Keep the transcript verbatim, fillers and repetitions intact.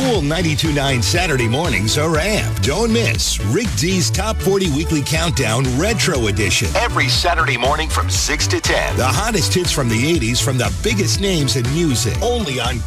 Cool ninety-two point nine Saturday mornings are amped. Don't miss Rick D's Top forty Weekly Countdown Retro Edition. Every Saturday morning from six to ten. The hottest hits from the eighties from the biggest names in music. Only on